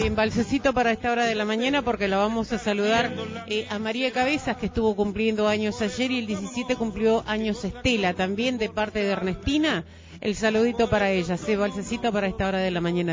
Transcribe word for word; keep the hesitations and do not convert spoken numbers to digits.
Bien, balsecito para esta hora de la mañana porque la vamos a saludar eh, a María Cabezas, que estuvo cumpliendo años ayer, y el diecisiete cumplió años Estela, también de parte de Ernestina. El saludito para ella, sí, balsecito para esta hora de la mañana.